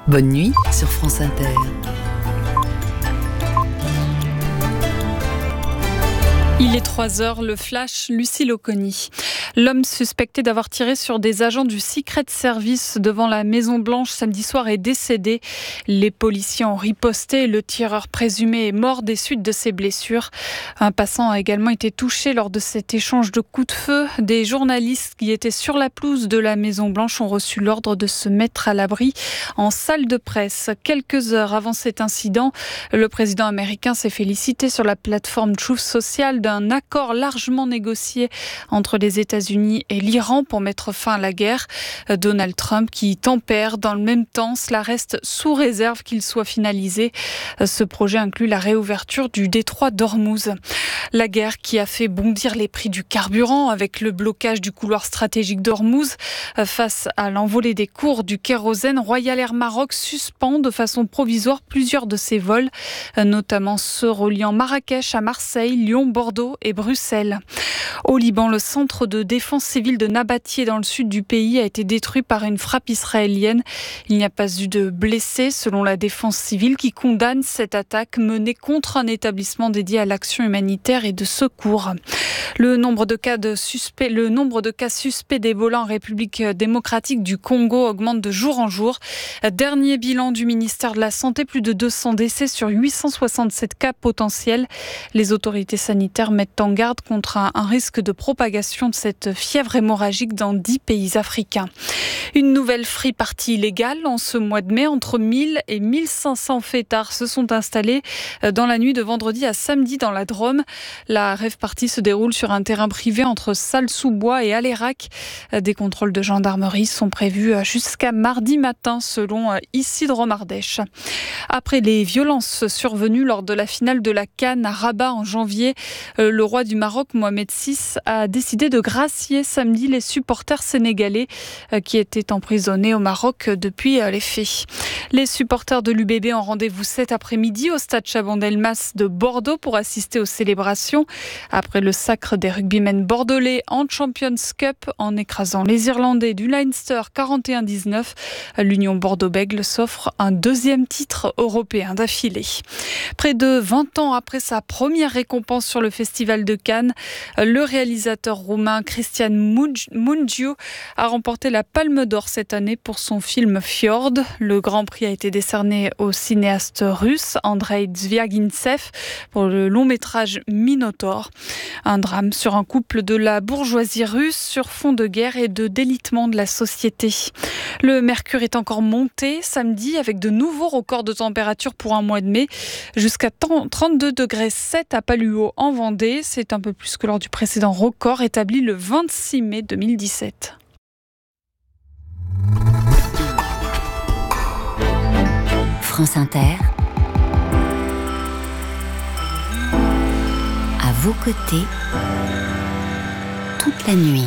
Bonne nuit sur France Inter. Il est 3h, le flash, Lucille Oconi. L'homme suspecté d'avoir tiré sur des agents du Secret Service devant la Maison-Blanche samedi soir est décédé. Les policiers ont riposté. Le tireur présumé est mort des suites de ses blessures. Un passant a également été touché lors de cet échange de coups de feu. Des journalistes qui étaient sur la pelouse de la Maison-Blanche ont reçu l'ordre de se mettre à l'abri en salle de presse. Quelques heures avant cet incident, le président américain s'est félicité sur la plateforme Truth Social d'un accord largement négocié entre les États-Unis et l'Iran pour mettre fin à la guerre. Donald Trump qui tempère dans le même temps, cela reste sous réserve qu'il soit finalisé. Ce projet inclut la réouverture du détroit d'Ormuz. La guerre qui a fait bondir les prix du carburant avec le blocage du couloir stratégique d'Ormuz. Face à l'envolée des cours du kérosène, Royal Air Maroc suspend de façon provisoire plusieurs de ses vols, notamment ceux reliant Marrakech à Marseille, Lyon, Bordeaux et Bruxelles. Au Liban, le centre de défense civile de Nabatieh dans le sud du pays a été détruit par une frappe israélienne. Il n'y a pas eu de blessés selon la défense civile qui condamne cette attaque menée contre un établissement dédié à l'action humanitaire et de secours. Le nombre de cas suspects d'Ebola en République démocratique du Congo augmente de jour en jour. Dernier bilan du ministère de la Santé, plus de 200 décès sur 867 cas potentiels. Les autorités sanitaires mettent en garde contre un risque de propagation de cette fièvre hémorragique dans 10 pays africains. Une nouvelle free party illégale en ce mois de mai. Entre 1000 et 1500 fêtards se sont installés dans la nuit de vendredi à samedi dans la Drôme. La rave party se déroule sur un terrain privé entre Salles-sous-Bois et Alérac. Des contrôles de gendarmerie sont prévus jusqu'à mardi matin selon Isidre Ardèche. Après les violences survenues lors de la finale de la CAN à Rabat en janvier, le roi du Maroc, Mohamed VI, a décidé de gracier samedi les supporters sénégalais qui étaient emprisonnés au Maroc depuis les faits. Les supporters de l'UBB ont rendez-vous cet après-midi au stade Chabandelmas de Bordeaux pour assister aux célébrations après le sacre des rugbymen bordelais en Champions Cup en écrasant les Irlandais du Leinster 41-19. L'Union Bordeaux-Bègles s'offre un deuxième titre européen d'affilée. Près de 20 ans après sa première récompense sur le Festival de Cannes, le réalisateur roumain Cristian Mungiu a remporté la Palme d'Or cette année pour son film Fjord. Le Grand Prix a été décerné au cinéaste russe Andrei Zvyagintsev pour le long-métrage Minotaur. Un drame sur un couple de la bourgeoisie russe sur fond de guerre et de délitement de la société. Le mercure est encore monté samedi avec de nouveaux records de température pour un mois de mai, jusqu'à 32,7 degrés à Paluo en Vendée. C'est un peu plus que lors du précédent record établi le 26 mai 2017. France Inter, à vos côtés, toute la nuit.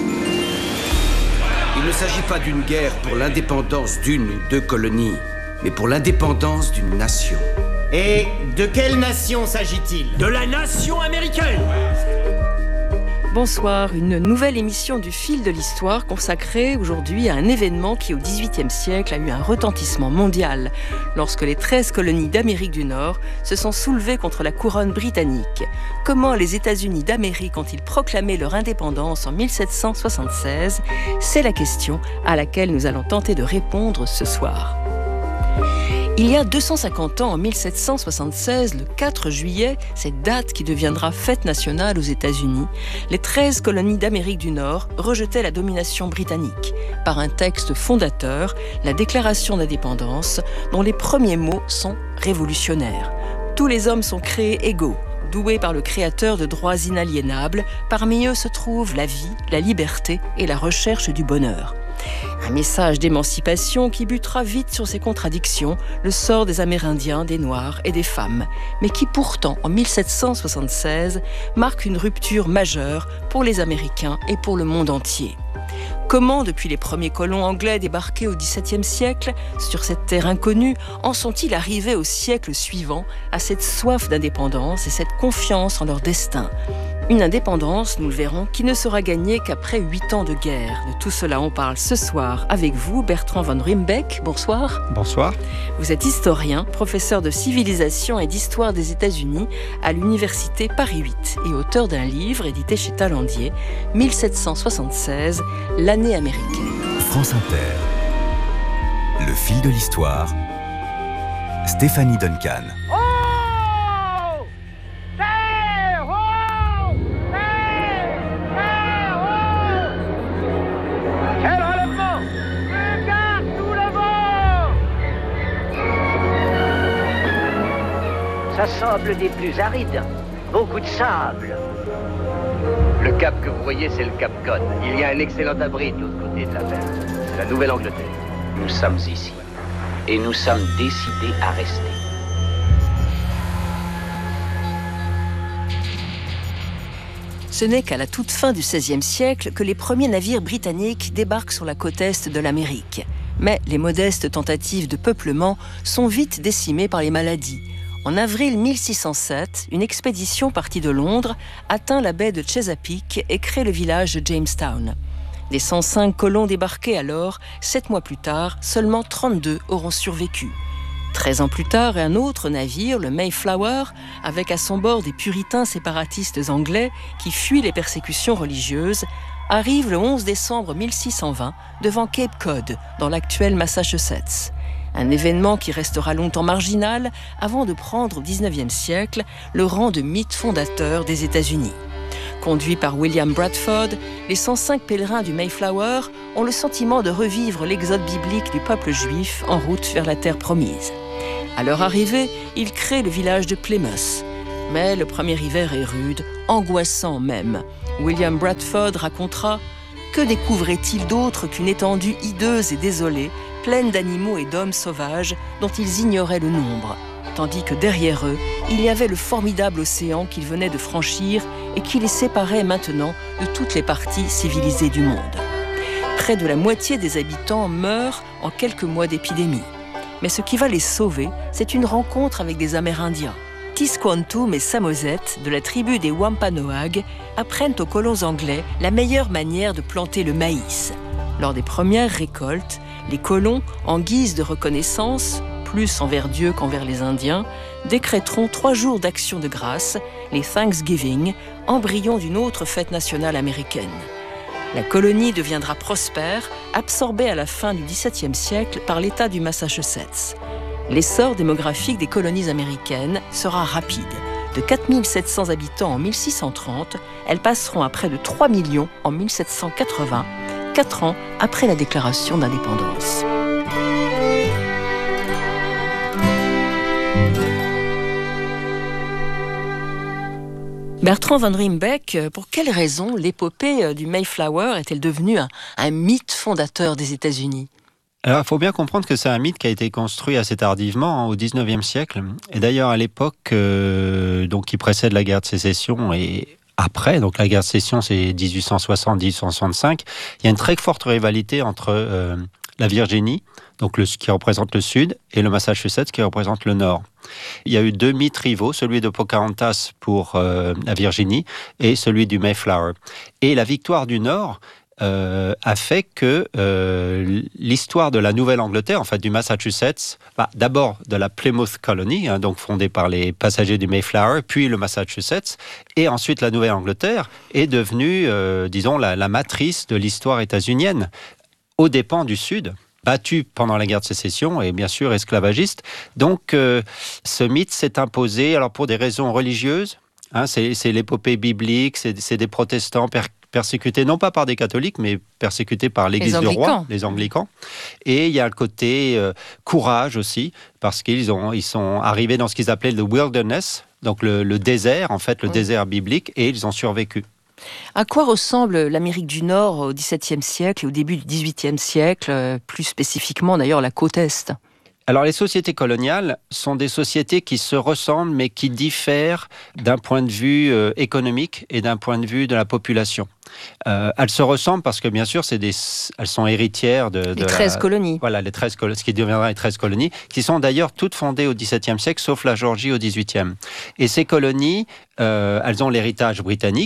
Il ne s'agit pas d'une guerre pour l'indépendance d'une ou deux colonies, mais pour l'indépendance d'une nation. Et de quelle nation s'agit-il ? De la nation américaine ! Bonsoir, une nouvelle émission du fil de l'histoire consacrée aujourd'hui à un événement qui au XVIIIe siècle a eu un retentissement mondial lorsque les 13 colonies d'Amérique du Nord se sont soulevées contre la couronne britannique. Comment les États-Unis d'Amérique ont-ils proclamé leur indépendance en 1776 ? C'est la question à laquelle nous allons tenter de répondre ce soir. Il y a 250 ans, en 1776, le 4 juillet, cette date qui deviendra fête nationale aux États-Unis, les 13 colonies d'Amérique du Nord rejetaient la domination britannique par un texte fondateur, la Déclaration d'indépendance, dont les premiers mots sont révolutionnaires. Tous les hommes sont créés égaux, doués par le Créateur de droits inaliénables. Parmi eux se trouvent la vie, la liberté et la recherche du bonheur. Un message d'émancipation qui butera vite sur ses contradictions, le sort des Amérindiens, des Noirs et des femmes, mais qui pourtant, en 1776, marque une rupture majeure pour les Américains et pour le monde entier. Comment, depuis les premiers colons anglais débarqués au XVIIe siècle, sur cette terre inconnue, en sont-ils arrivés au siècle suivant à cette soif d'indépendance et cette confiance en leur destin ? Une indépendance, nous le verrons, qui ne sera gagnée qu'après 8 ans de guerre. De tout cela, on parle ce soir avec vous, Bertrand van Rymbeck. Bonsoir. Bonsoir. Vous êtes historien, professeur de civilisation et d'histoire des États-Unis à l'université Paris 8 et auteur d'un livre édité chez Talandier, 1776, l'année américaine. France Inter. Le fil de l'histoire. Stéphanie Duncan. Ça semble des plus arides. Beaucoup de sable. Le cap que vous voyez, c'est le cap Cod. Il y a un excellent abri de l'autre côté de la mer. C'est la Nouvelle-Angleterre. Nous sommes ici. Et nous sommes décidés à rester. Ce n'est qu'à la toute fin du XVIe siècle que les premiers navires britanniques débarquent sur la côte est de l'Amérique. Mais les modestes tentatives de peuplement sont vite décimées par les maladies. En avril 1607, une expédition partie de Londres atteint la baie de Chesapeake et crée le village de Jamestown. Des 105 colons débarqués alors, 7 mois plus tard, seulement 32 auront survécu. 13 ans plus tard, un autre navire, le Mayflower, avec à son bord des puritains séparatistes anglais qui fuient les persécutions religieuses, arrive le 11 décembre 1620 devant Cape Cod, dans l'actuel Massachusetts. Un événement qui restera longtemps marginal avant de prendre au XIXe siècle le rang de mythe fondateur des États-Unis. Conduits par William Bradford, les 105 pèlerins du Mayflower ont le sentiment de revivre l'exode biblique du peuple juif en route vers la terre promise. À leur arrivée, ils créent le village de Plymouth. Mais le premier hiver est rude, angoissant même. William Bradford racontera « Que découvraient-ils d'autre qu'une étendue hideuse et désolée, pleine d'animaux et d'hommes sauvages dont ils ignoraient le nombre, tandis que derrière eux, il y avait le formidable océan qu'ils venaient de franchir et qui les séparait maintenant de toutes les parties civilisées du monde. Près de la moitié des habitants meurent en quelques mois d'épidémie. Mais ce qui va les sauver, c'est une rencontre avec des Amérindiens. Tisquantum et Samoset, de la tribu des Wampanoag, apprennent aux colons anglais la meilleure manière de planter le maïs. Lors des premières récoltes, les colons, en guise de reconnaissance, plus envers Dieu qu'envers les Indiens, décréteront 3 jours d'action de grâce, les Thanksgiving, embryon d'une autre fête nationale américaine. La colonie deviendra prospère, absorbée à la fin du XVIIe siècle par l'État du Massachusetts. L'essor démographique des colonies américaines sera rapide. De 4700 habitants en 1630, elles passeront à près de 3 millions en 1780, 4 ans après la déclaration d'indépendance. Bertrand van Rymbeck, pour quelles raisons l'épopée du Mayflower est-elle devenue un mythe fondateur des États-Unis ? Alors, il faut bien comprendre que c'est un mythe qui a été construit assez tardivement, au XIXe siècle. Et d'ailleurs, à l'époque donc, qui précède la guerre de sécession et après, donc la guerre de sécession, c'est 1860-1865, il y a une très forte rivalité entre la Virginie, donc qui représente le sud, et le Massachusetts, qui représente le nord. Il y a eu 2 mythes rivaux, celui de Pocahontas pour la Virginie et celui du Mayflower. Et la victoire du nord a fait que l'histoire de la Nouvelle-Angleterre, en fait du Massachusetts, d'abord de la Plymouth Colony, donc fondée par les passagers du Mayflower, puis le Massachusetts, et ensuite la Nouvelle-Angleterre, est devenue, disons, la matrice de l'histoire états-unienne, aux dépens du Sud, battu pendant la guerre de sécession et bien sûr esclavagiste. Donc ce mythe s'est imposé alors pour des raisons religieuses, c'est l'épopée biblique, c'est des protestants persécutés non pas par des catholiques, mais persécutés par l'Église du roi, les anglicans. Et il y a le côté courage aussi, parce qu'ils sont arrivés dans ce qu'ils appelaient le wilderness, donc le désert, en fait, le désert biblique, et ils ont survécu. À quoi ressemble l'Amérique du Nord au XVIIe siècle et au début du XVIIIe siècle, plus spécifiquement d'ailleurs la côte Est ? Alors les sociétés coloniales sont des sociétés qui se ressemblent mais qui diffèrent d'un point de vue économique et d'un point de vue de la population. Elles se ressemblent parce que bien sûr elles sont héritières de les 13 colonies. Voilà, les 13 ce qui deviendra les 13 colonies, qui sont d'ailleurs toutes fondées au XVIIe siècle, sauf la Géorgie au XVIIIe. Et ces colonies, elles ont l'héritage britannique.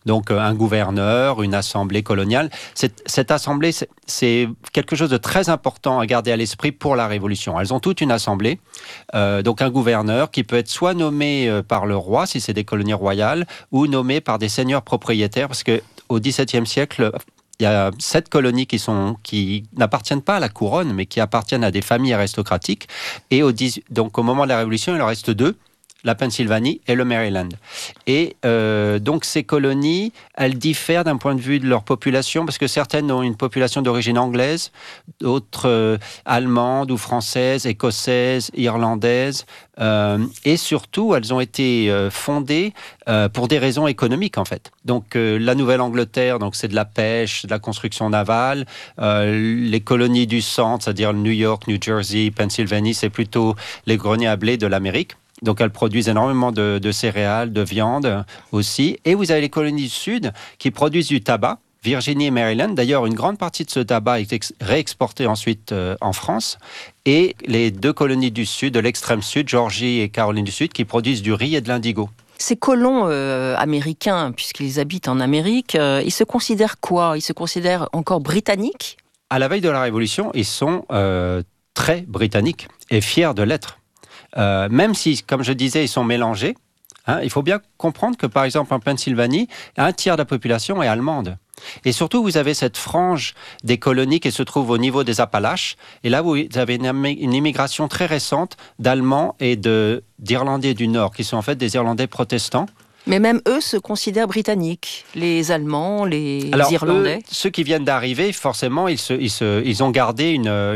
Donc un gouverneur, une assemblée coloniale. Cette assemblée, c'est quelque chose de très important à garder à l'esprit pour la Révolution. Elles ont toute une assemblée, donc un gouverneur qui peut être soit nommé par le roi, si c'est des colonies royales, ou nommé par des seigneurs propriétaires, parce qu'au XVIIe siècle, il y a 7 colonies qui n'appartiennent pas à la couronne, mais qui appartiennent à des familles aristocratiques. Et donc au moment de la Révolution, il en reste 2. La Pennsylvanie et le Maryland. Et donc ces colonies, elles diffèrent d'un point de vue de leur population, parce que certaines ont une population d'origine anglaise, d'autres allemandes ou françaises, écossaises, irlandaises, et surtout, elles ont été fondées pour des raisons économiques, en fait. Donc la Nouvelle-Angleterre, donc c'est de la pêche, de la construction navale. Les colonies du centre, c'est-à-dire New York, New Jersey, Pennsylvanie, c'est plutôt les greniers à blé de l'Amérique. Donc, elles produisent énormément de céréales, de viande aussi. Et vous avez les colonies du Sud qui produisent du tabac, Virginie et Maryland. D'ailleurs, une grande partie de ce tabac est réexporté ensuite en France. Et les 2 colonies du Sud, de l'extrême Sud, Georgie et Caroline du Sud, qui produisent du riz et de l'indigo. Ces colons américains, puisqu'ils habitent en Amérique, ils se considèrent quoi ? Ils se considèrent encore britanniques ? À la veille de la Révolution, ils sont très britanniques et fiers de l'être. Même si, comme je disais, ils sont mélangés, il faut bien comprendre que, par exemple, en Pennsylvanie, 1/3 de la population est allemande. Et surtout, vous avez cette frange des colonies qui se trouve au niveau des Appalaches. Et là, vous avez une immigration très récente d'Allemands et d'Irlandais du Nord, qui sont en fait des Irlandais protestants. Mais même eux se considèrent britanniques, les Allemands, les Irlandais. Ceux qui viennent d'arriver, forcément, ils ont gardé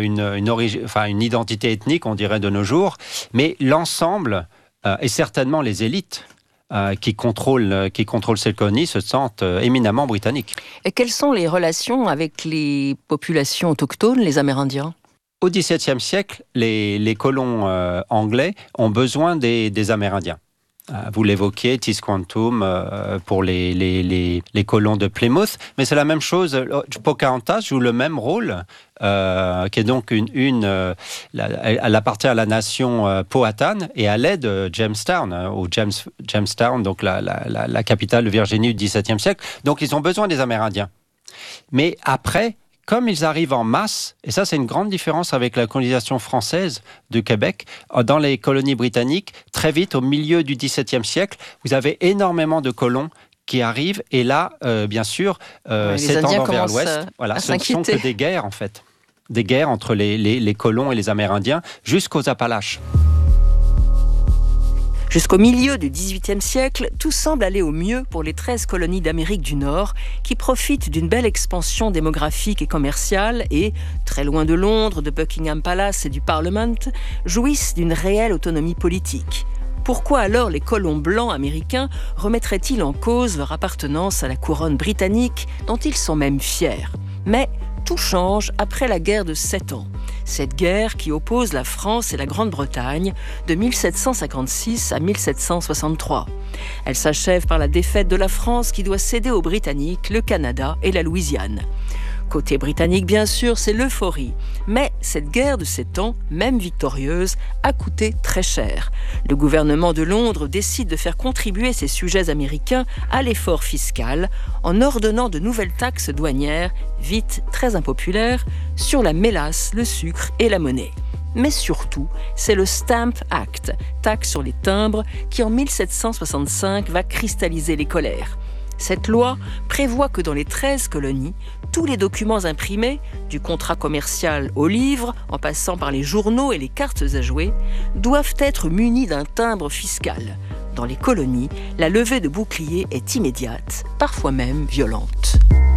une identité ethnique, on dirait de nos jours. Mais l'ensemble, et certainement les élites qui contrôlent ces colonies, se sentent éminemment britanniques. Et quelles sont les relations avec les populations autochtones, les Amérindiens ? Au XVIIe siècle, les colons anglais ont besoin des Amérindiens. Vous l'évoquiez, Tisquantum pour les colons de Plymouth, mais c'est la même chose. Pocahontas joue le même rôle, qui est donc elle appartient à la nation Powhatan et elle aide Jamestown, Jamestown, donc la capitale de Virginie du XVIIe siècle. Donc ils ont besoin des Amérindiens. Mais après, comme ils arrivent en masse, et ça c'est une grande différence avec la colonisation française du Québec, dans les colonies britanniques, très vite au milieu du XVIIe siècle, vous avez énormément de colons qui arrivent, et là, bien sûr, s'étendant vers l'ouest, ce ne sont que des guerres en fait, des guerres entre les colons et les Amérindiens jusqu'aux Appalaches. Jusqu'au milieu du XVIIIe siècle, tout semble aller au mieux pour les 13 colonies d'Amérique du Nord qui profitent d'une belle expansion démographique et commerciale et, très loin de Londres, de Buckingham Palace et du Parlement, jouissent d'une réelle autonomie politique. Pourquoi alors les colons blancs américains remettraient-ils en cause leur appartenance à la couronne britannique dont ils sont même fiers ? Mais tout change après la guerre de 7 ans. Cette guerre qui oppose la France et la Grande-Bretagne de 1756 à 1763. Elle s'achève par la défaite de la France qui doit céder aux Britanniques le Canada et la Louisiane. Côté britannique, bien sûr, c'est l'euphorie. Mais cette guerre de 7 ans, même victorieuse, a coûté très cher. Le gouvernement de Londres décide de faire contribuer ses sujets américains à l'effort fiscal en ordonnant de nouvelles taxes douanières, vite très impopulaires, sur la mélasse, le sucre et la monnaie. Mais surtout, c'est le Stamp Act, taxe sur les timbres, qui en 1765 va cristalliser les colères. Cette loi prévoit que dans les 13 colonies, tous les documents imprimés, du contrat commercial au livre, en passant par les journaux et les cartes à jouer, doivent être munis d'un timbre fiscal. Dans les colonies, la levée de boucliers est immédiate, parfois même violente.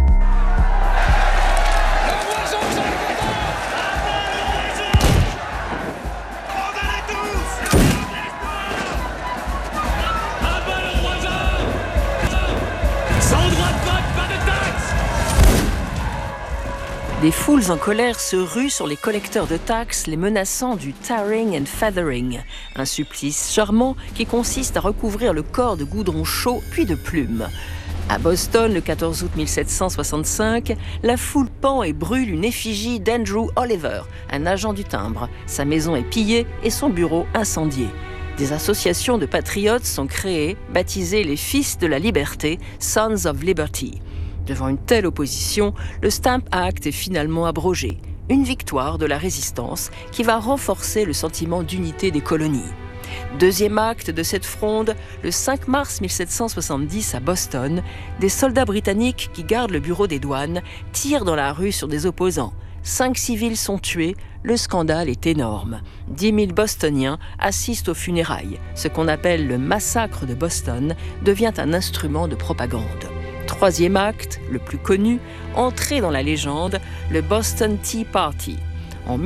Des foules en colère se ruent sur les collecteurs de taxes, les menaçant du tarring and feathering, un supplice charmant qui consiste à recouvrir le corps de goudron chaud puis de plumes. À Boston, le 14 août 1765, la foule pend et brûle une effigie d'Andrew Oliver, un agent du timbre. Sa maison est pillée et son bureau incendié. Des associations de patriotes sont créées, baptisées les Fils de la Liberté, Sons of Liberty. Devant une telle opposition, le Stamp Act est finalement abrogé. Une victoire de la résistance qui va renforcer le sentiment d'unité des colonies. Deuxième acte de cette fronde, le 5 mars 1770 à Boston, des soldats britanniques qui gardent le bureau des douanes tirent dans la rue sur des opposants. 5 civils sont tués, le scandale est énorme. 10 000 Bostoniens assistent aux funérailles. Ce qu'on appelle le massacre de Boston devient un instrument de propagande. Troisième acte, le plus connu, entré dans la légende, le Boston Tea Party. En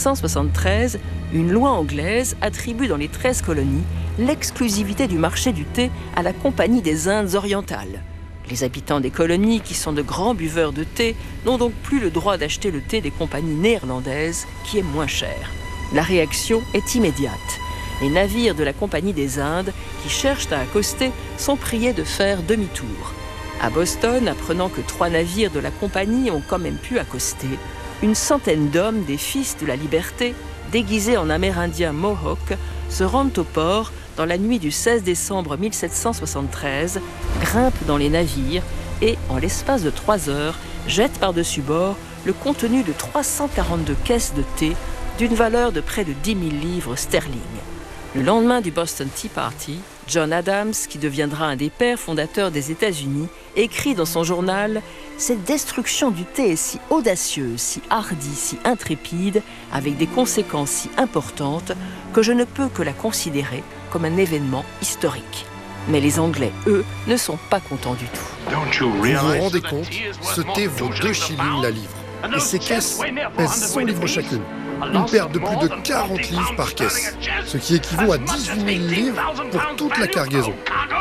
1773, une loi anglaise attribue dans les 13 colonies l'exclusivité du marché du thé à la Compagnie des Indes orientales. Les habitants des colonies, qui sont de grands buveurs de thé, n'ont donc plus le droit d'acheter le thé des compagnies néerlandaises, qui est moins cher. La réaction est immédiate. Les navires de la Compagnie des Indes, qui cherchent à accoster, sont priés de faire demi-tour. À Boston, apprenant que 3 navires de la compagnie ont quand même pu accoster, une centaine d'hommes des Fils de la Liberté, déguisés en Amérindiens Mohawks, se rendent au port dans la nuit du 16 décembre 1773, grimpent dans les navires et, en l'espace de 3 heures, jettent par-dessus bord le contenu de 342 caisses de thé d'une valeur de près de 10 000 livres sterling. Le lendemain du Boston Tea Party, John Adams, qui deviendra un des pères fondateurs des États-Unis, écrit dans son journal « Cette destruction du thé est si audacieuse, si hardie, si intrépide, avec des conséquences si importantes, que je ne peux que la considérer comme un événement historique. » Mais les Anglais, eux, ne sont pas contents du tout. Vous vous rendez compte, ce thé vaut 2 shillings la livre. Et ces caisses pèsent 100 livres chacune. Une perte de plus de 40 livres par caisse, ce qui équivaut à 18 000 livres pour toute la cargaison.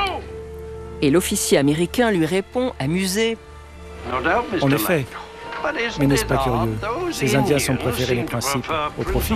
Et l'officier américain lui répond, amusé. En effet, mais n'est-ce pas curieux? Ces Indiens sont préférés les principes au profit.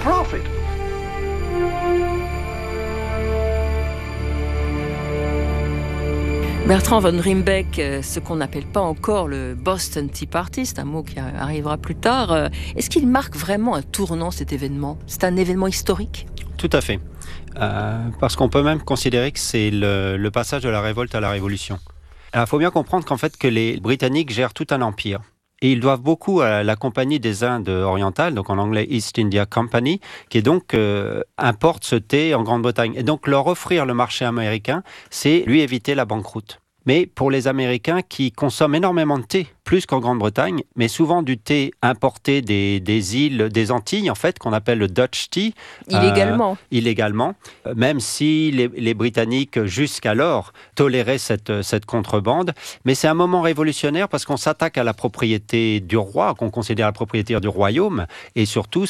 Bertrand von Rimbeck, ce qu'on n'appelle pas encore le Boston Tea Party, c'est un mot qui arrivera plus tard. Est-ce qu'il marque vraiment un tournant, cet événement? C'est un événement historique? Tout à fait. Parce qu'on peut même considérer que c'est le passage de la révolte à la révolution. Il faut bien comprendre qu'en fait, que les Britanniques gèrent tout un empire. Et ils doivent beaucoup à la Compagnie des Indes orientales, donc en anglais East India Company, qui est donc importe ce thé en Grande-Bretagne. Et donc leur offrir le marché américain, c'est lui éviter la banqueroute. Mais pour les Américains qui consomment énormément de thé, plus qu'en Grande-Bretagne, mais souvent du thé importé des îles, des Antilles, en fait, qu'on appelle le Dutch tea. Illégalement. Même si les Britanniques, jusqu'alors, toléraient cette contrebande. Mais c'est un moment révolutionnaire parce qu'on s'attaque à la propriété du roi, qu'on considère la propriété du royaume. Et surtout,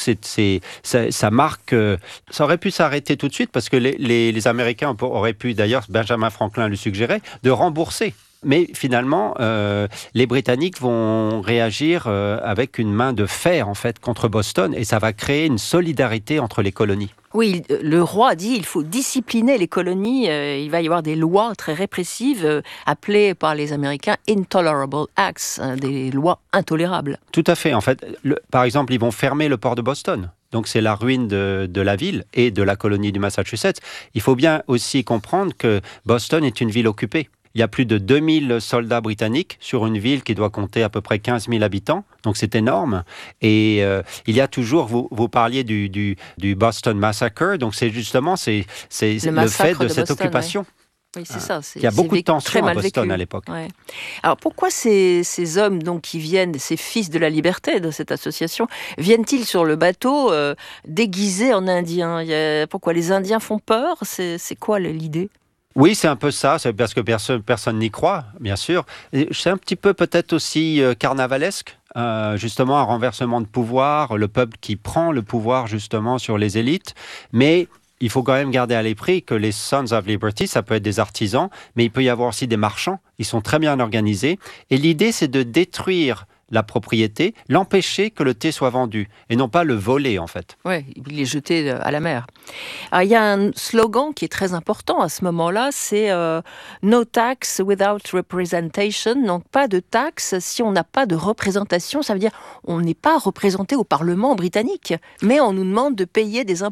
ça marque... Ça aurait pu s'arrêter tout de suite parce que les Américains auraient pu, d'ailleurs, Benjamin Franklin le suggérait, de rembourser. Mais finalement, les Britanniques vont réagir avec une main de fer, en fait, contre Boston, et ça va créer une solidarité entre les colonies. Oui, le roi dit qu'il faut discipliner les colonies. Il va y avoir des lois très répressives, appelées par les Américains « intolerable acts », des lois intolérables. Tout à fait. En fait, par exemple, ils vont fermer le port de Boston. Donc c'est la ruine de la ville et de la colonie du Massachusetts. Il faut bien aussi comprendre que Boston est une ville occupée. Il y a plus de 2000 soldats britanniques sur une ville qui doit compter à peu près 15 000 habitants. Donc c'est énorme. Et il y a toujours, vous parliez du Boston Massacre. Donc c'est justement le fait de cette Boston, occupation. Oui, c'est ça. Il y a beaucoup de tensions à Boston à l'époque. Ouais. Alors pourquoi ces hommes donc, qui viennent, ces Fils de la Liberté de cette association, viennent-ils sur le bateau déguisés en Indiens? Pourquoi les Indiens font peur? C'est quoi l'idée? Oui, c'est un peu ça, c'est parce que personne n'y croit, bien sûr. Et c'est un petit peu peut-être aussi carnavalesque, justement un renversement de pouvoir, le peuple qui prend le pouvoir justement sur les élites. Mais il faut quand même garder à l'esprit que les Sons of Liberty, ça peut être des artisans, mais il peut y avoir aussi des marchands. Ils sont très bien organisés. Et l'idée, c'est de détruire la propriété, l'empêcher que le thé soit vendu, et non pas le voler en fait. Oui, il est jeté à la mer. Alors, il y a un slogan qui est très important à ce moment-là, c'est No tax without representation, donc pas de taxe si on n'a pas de représentation, ça veut dire on n'est pas représenté au Parlement britannique, mais on nous demande de payer des impôts.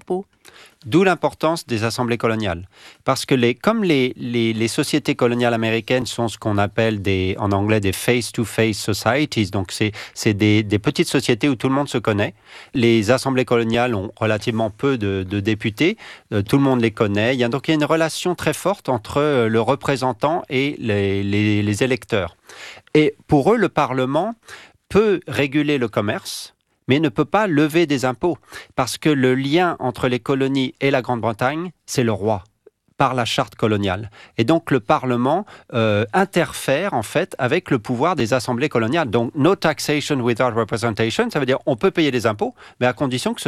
D'où l'importance des assemblées coloniales. Parce que comme les sociétés coloniales américaines sont ce qu'on appelle en anglais des face-to-face societies, donc c'est des petites sociétés où tout le monde se connaît. Les assemblées coloniales ont relativement peu de députés, tout le monde les connaît. Donc il y a une relation très forte entre le représentant et les électeurs. Et pour eux, le Parlement peut réguler le commerce, mais ne peut pas lever des impôts, parce que le lien entre les colonies et la Grande-Bretagne, c'est le roi, par la charte coloniale. Et donc le Parlement interfère en fait avec le pouvoir des assemblées coloniales. Donc no taxation without representation, ça veut dire on peut payer des impôts, mais à condition que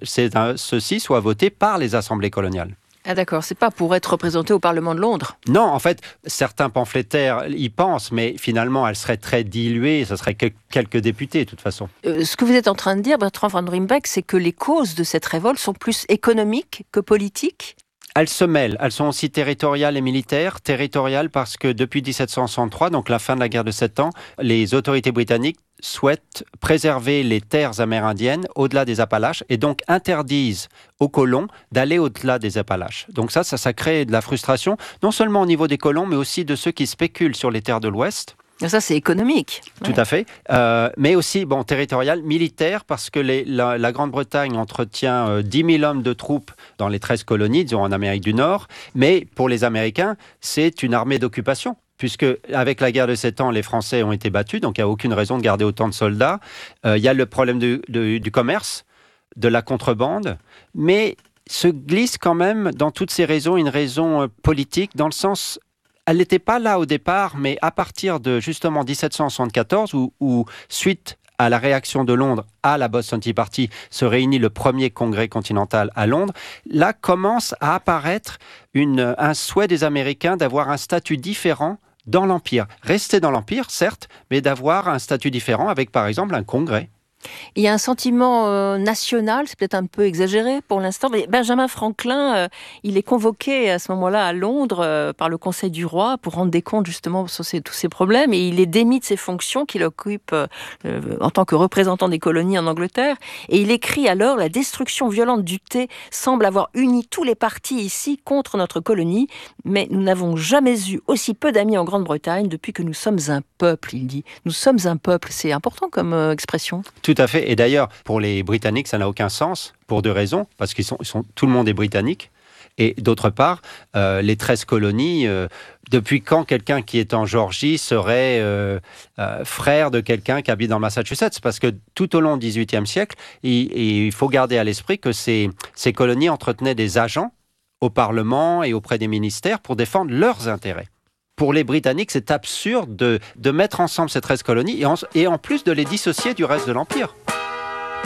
ceux-ci soient votés par les assemblées coloniales. Ah d'accord, c'est pas pour être représenté au Parlement de Londres. Non, en fait, certains pamphlétaires y pensent, mais finalement, elle serait très diluée, ce serait quelques députés, de toute façon. Ce que vous êtes en train de dire, Bertrand van Riebeeck, c'est que les causes de cette révolte sont plus économiques que politiques ? Elles se mêlent, elles sont aussi territoriales et militaires. Territoriales parce que depuis 1763, donc la fin de la guerre de 7 ans, les autorités britanniques souhaitent préserver les terres amérindiennes au-delà des Appalaches et donc interdisent aux colons d'aller au-delà des Appalaches. Donc ça crée de la frustration, non seulement au niveau des colons, mais aussi de ceux qui spéculent sur les terres de l'Ouest. Et ça, c'est économique. Tout à fait. Mais aussi, territorial, militaire, parce que la Grande-Bretagne entretient 10 000 hommes de troupes dans les 13 colonies, disons en Amérique du Nord. Mais pour les Américains, c'est une armée d'occupation. Puisque avec la guerre de 7 ans, les Français ont été battus, donc il n'y a aucune raison de garder autant de soldats. Il y a le problème du commerce, de la contrebande, mais se glisse quand même dans toutes ces raisons une raison politique, dans le sens, elle n'était pas là au départ, mais à partir de justement 1774, où suite à la réaction de Londres à la Boston Tea Party, se réunit le premier congrès continental à Londres, là commence à apparaître un souhait des Américains d'avoir un statut différent dans l'Empire. Rester dans l'Empire, certes, mais d'avoir un statut différent avec, par exemple, un congrès. Il y a un sentiment national, c'est peut-être un peu exagéré pour l'instant, mais Benjamin Franklin, il est convoqué à ce moment-là à Londres par le Conseil du Roi pour rendre des comptes justement sur tous ces problèmes, et il est démis de ses fonctions qu'il occupe en tant que représentant des colonies en Angleterre, et il écrit alors « La destruction violente du thé semble avoir uni tous les partis ici contre notre colonie, mais nous n'avons jamais eu aussi peu d'amis en Grande-Bretagne depuis que nous sommes un peuple », il dit. Nous sommes un peuple, c'est important comme expression. Tout à fait. Et d'ailleurs, pour les Britanniques, ça n'a aucun sens, pour deux raisons. Parce qu'ils sont tout le monde est britannique. Et d'autre part, les 13 colonies, depuis quand quelqu'un qui est en Géorgie serait frère de quelqu'un qui habite dans Massachusetts? Parce que tout au long du XVIIIe siècle, il faut garder à l'esprit que ces colonies entretenaient des agents au Parlement et auprès des ministères pour défendre leurs intérêts. Pour les Britanniques, c'est absurde de mettre ensemble ces 13 colonies et en plus de les dissocier du reste de l'Empire.